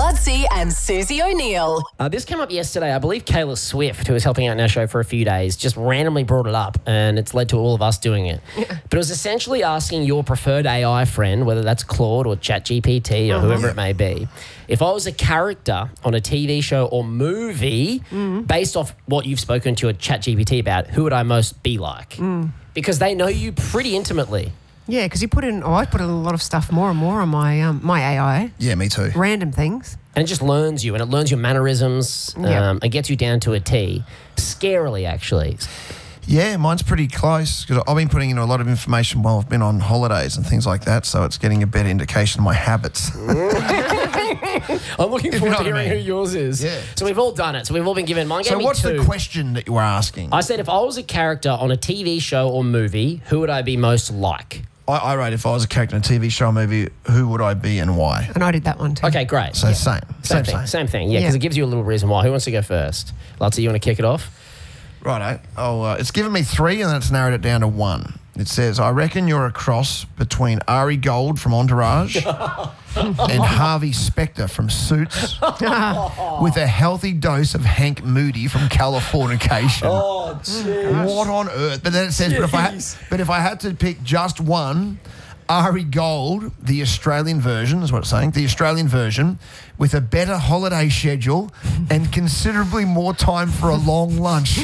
Budsy and Susie O'Neill. This came up yesterday. I believe Kayla Swift, who was helping out in our show for a few days, just randomly brought it up, and it's led to all of us doing it. But it was essentially asking your preferred AI friend, whether that's Claude or ChatGPT or whoever it may be, if I was a character on a TV show or movie, based off what you've spoken to a ChatGPT about, who would I most be like? Because they know you pretty intimately. Yeah, because I put in a lot of stuff more and more on my my AI. Yeah, me too. Random things. And it just learns you, and it learns your mannerisms. Yep. It gets you down to a T. Scarily, actually. Yeah, mine's pretty close because I've been putting in a lot of information while I've been on holidays and things like that, so it's getting a better indication of my habits. I'm looking If you forward know to what I hearing mean. who yours is. Yeah. So we've all done it. So we've all been given mine. So what's the question that you were asking? I said if I was a character on a TV show or movie, who would I be most like? I wrote, if I was a character in a TV show or movie, who would I be and why? And I did that one too. Okay, great. So same Same thing. Yeah, because Yeah. it gives you a little reason why. Who wants to go first? Lutzy, you want to kick it off? Righto. It's given me 3 and then it's narrowed it down to 1. It says, I reckon you're a cross between Ari Gold from Entourage and Harvey Specter from Suits with a healthy dose of Hank Moody from Californication. Oh, jeez. What on earth? But then it says, but if I had to pick just one, Ari Gold, the Australian version, is what it's saying, the Australian version, with a better holiday schedule and considerably more time for a long lunch.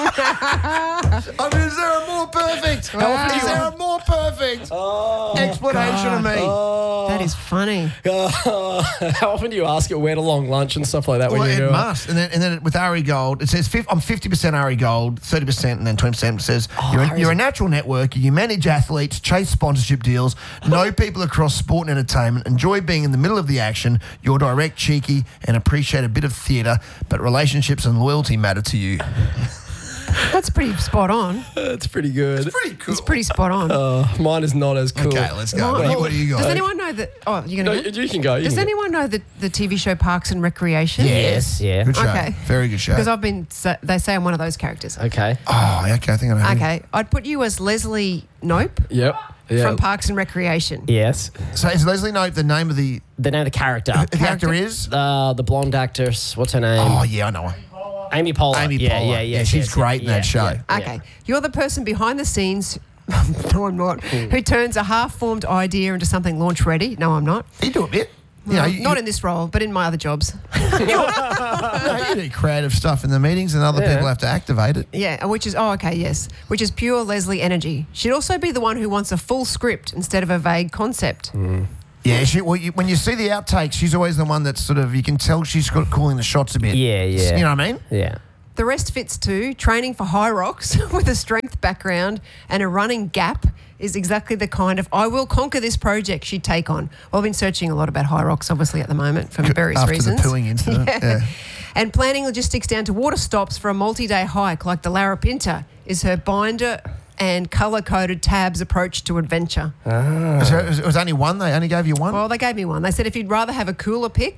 I mean, is there a more perfect? Is there a more perfect explanation of me? That is funny. How often do you ask it where to long lunch and stuff like that Well, when you do it it? must. And then with Ari Gold, it says I'm 50% Ari Gold, 30%, and then 20% says you're a natural networker, you manage athletes, chase sponsorship deals, know people across sport and entertainment, enjoy being in the middle of the action, you're direct, cheeky, and appreciate a bit of theatre, but relationships and loyalty matter to you. That's pretty spot on. That's pretty good. Pretty cool. It's pretty spot on. Mine is not as cool. Okay, let's go. What do you got? Does anyone know that? Oh, you're No, going to go? you can go. Does anyone know the TV show Parks and Recreation? Yes, yeah. Good show. Okay. Very good show. Because they say I'm one of those characters. Okay. Oh, okay. I think I know. Okay, I'd put you as Leslie Nope Yep. from Parks and Recreation. Yes. So is Leslie Knope the name of the The name of the character. character is? The blonde actress. What's her name? Oh, yeah, I know her. Amy Poehler. Amy Yeah, Poehler. yeah. She's great in that show. yeah. Okay, you're the person behind the scenes. No, I'm not. Who turns a half-formed idea into something launch-ready? No, I'm not. You do a bit. Not in this role, but in my other jobs. You do creative stuff in the meetings and other people have to activate it. Yeah, which is which is pure Leslie energy. She'd also be the one who wants a full script instead of a vague concept. Yeah, when you see the outtakes, she's always the one that's sort of, you can tell she's calling the shots a bit. Yeah. You know what I mean? Yeah. The rest fits too. Training for high rocks with a strength background and a running gap is exactly the kind of I will conquer this project she'd take on. Well, I've been searching a lot about high rocks, obviously, at the moment for various reasons. After the pooing incident. Yeah. And planning logistics down to water stops for a multi-day hike like the Larapinta is her binder and colour-coded tabs approach to adventure. So it was only one? They only gave you one? Well, they gave me one. They said if you'd rather have a cooler pick,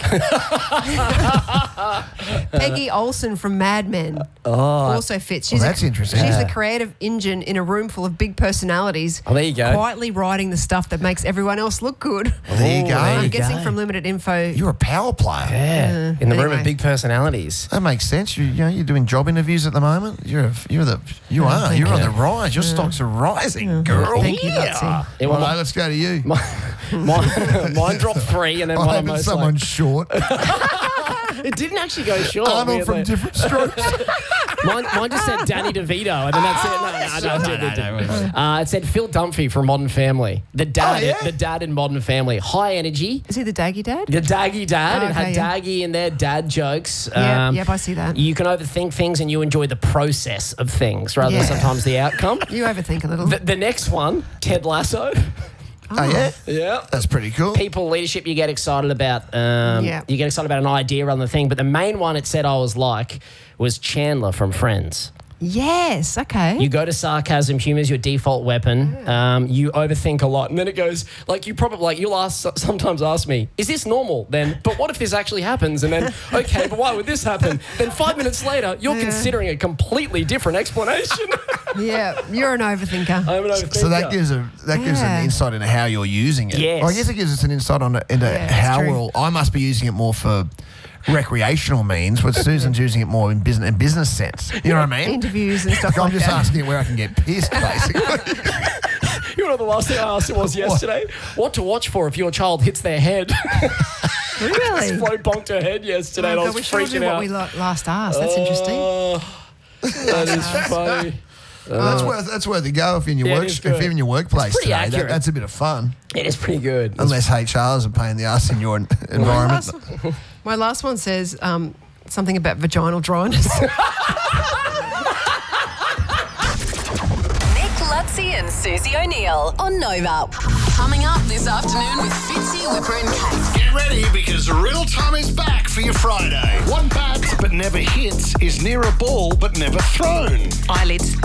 Peggy Olsen from Mad Men also fits. She's that's interesting. She's Yeah. the creative engine in a room full of big personalities. Oh, there you go. Quietly writing the stuff that makes everyone else look good. Well, there you go. I'm guessing from limited info. You're a power player. Yeah. In the room anyway. of big personalities. That makes sense. You're doing job interviews at the moment. You're on the rise. Your stocks are rising, girl. Thank you, Lutsy. Yeah, Well, well, let's go to you. mine dropped 3 and then one of I'm most someone short. It didn't actually go short. Arnold from weirdly. Different Strokes. Mine just said Danny DeVito, and then that's it. No. It said Phil Dunphy from Modern Family. The dad, the dad in Modern Family. High energy. Is he the Daggy Dad? The Daggy dad. Oh, It had okay, yeah. Daggy in there, dad jokes. Yep, I see that. You can overthink things and you enjoy the process of things rather than sometimes the outcome. You overthink a little. The next one, Ted Lasso. Oh, yeah? Yeah. That's pretty cool. People leadership, you get excited about. You get excited about an idea rather than a thing. But the main one it said I was like was Chandler from Friends. Yes, okay. You go to sarcasm, humour is your default weapon. You overthink a lot, and then it goes like you'll sometimes ask me, "Is this normal?" Then, but what if this actually happens? And then, okay, but why would this happen? Then 5 minutes later, you're considering a completely different explanation. Yeah, you're an overthinker. I'm an overthinker. So that gives Yeah. an insight into how you're using it. Yes. Well, I guess it gives us an insight into that's how true. I must be using it more for recreational means, but Susan's using it more in business sense. You know what I mean? Interviews and stuff I'm like just that. asking it where I can get pissed, basically. You know the last thing I asked him was yesterday? What to watch for if your child hits their head? Really? Flo bonked her head yesterday and I was we should do freaking what out. we last asked. That's interesting. That is funny. That's worth a go if you're in your Yeah, it is good. if you're in your workplace It's pretty today. accurate. That's a bit of fun. It is pretty good. Unless HR is a pain in the ass in your environment. My last one says something about vaginal dryness. Nick Lutzi and Susie O'Neill on Nova. Coming up this afternoon with Fitzy, Whipper and Kate. Get ready because Real Time is back for your Friday. One bat but never hits is near a ball but never thrown. Eyelids